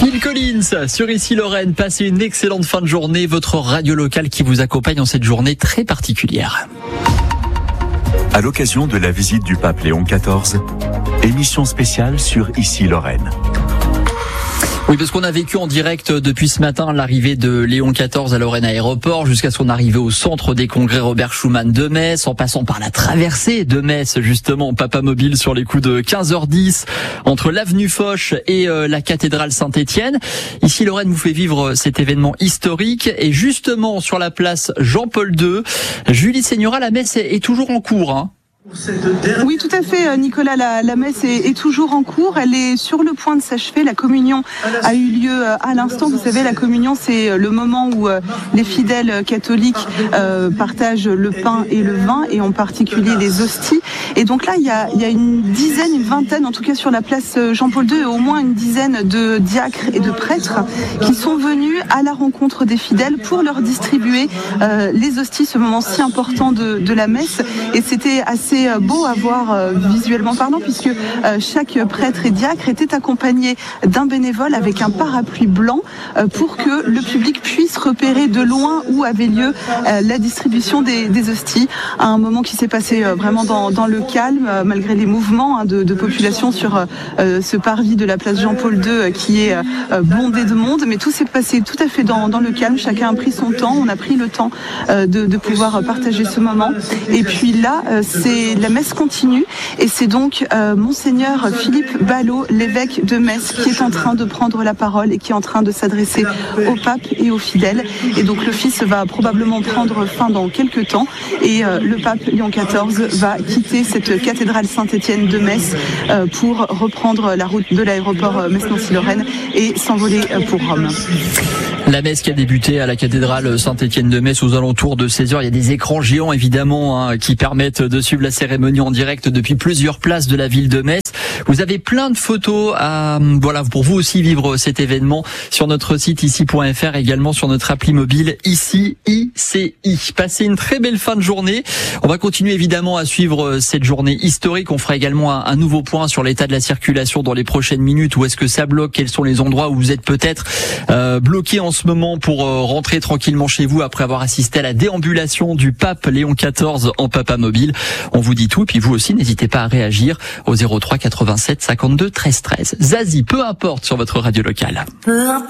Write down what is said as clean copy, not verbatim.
Phil Collins sur Ici Lorraine, passez une excellente fin de journée, votre radio locale qui vous accompagne en cette journée très particulière. À l'occasion de la visite du pape Léon XIV, émission spéciale sur Ici Lorraine. Oui, parce qu'on a vécu en direct depuis ce matin l'arrivée de Léon XIV à Lorraine Aéroport jusqu'à son arrivée au centre des congrès Robert Schuman de Metz, en passant par la traversée de Metz, justement en Papamobile sur les coups de 15h10 entre l'avenue Foch et la cathédrale Saint-Étienne. Ici Lorraine vous fait vivre cet événement historique et justement sur la place Jean-Paul II, Julie Seigneura, la messe est toujours en cours, hein. Oui, tout à fait, Nicolas. La messe est toujours en cours. Elle est sur le point de s'achever. La communion a eu lieu à l'instant. Vous savez, la communion, c'est le moment où les fidèles catholiques partagent le pain et le vin, et en particulier les hosties. Et donc là, il y a une vingtaine, en tout cas sur la place Jean-Paul II, et au moins une dizaine de diacres et de prêtres qui sont venus à la rencontre des fidèles pour leur distribuer les hosties, ce moment si important de la messe. Et c'était assez beau à voir visuellement parlant, puisque chaque prêtre et diacre était accompagné d'un bénévole avec un parapluie blanc pour que le public puisse repérer de loin où avait lieu la distribution des hosties. Un moment qui s'est passé vraiment dans le calme, malgré les mouvements de population sur ce parvis de la place Jean-Paul II qui est bondé de monde, mais tout s'est passé tout à fait dans le calme. Chacun a pris son temps, on a pris le temps de pouvoir partager ce moment. Et puis là, la messe continue, et c'est donc Monseigneur Philippe Ballot, l'évêque de Metz, qui est en train de prendre la parole et qui est en train de s'adresser au pape et aux fidèles. Et donc l'office va probablement prendre fin dans quelques temps, et le pape Léon XIV va quitter cette cathédrale Saint-Étienne de Metz pour reprendre la route de l'aéroport Metz-Nancy-Lorraine et s'envoler pour Rome. La messe qui a débuté à la cathédrale Saint-Étienne de Metz aux alentours de 16h. Il y a des écrans géants évidemment qui permettent de suivre la cérémonie en direct depuis plusieurs places de la ville de Metz. Vous avez plein de photos pour vous aussi vivre cet événement sur notre site ici.fr, également sur notre appli mobile Ici ICI. Passez une très belle fin de journée. On va continuer évidemment à suivre cette journée historique. On fera également un nouveau point sur l'état de la circulation dans les prochaines minutes. Où est-ce que ça bloque? Quels sont les endroits où vous êtes peut-être bloqués en ce moment pour rentrer tranquillement chez vous après avoir assisté à la déambulation du pape Léon XIV en Papamobile? On vous dit tout, et puis vous aussi n'hésitez pas à réagir au 03 87 52 13 13. Zazie, peu importe, sur votre radio locale.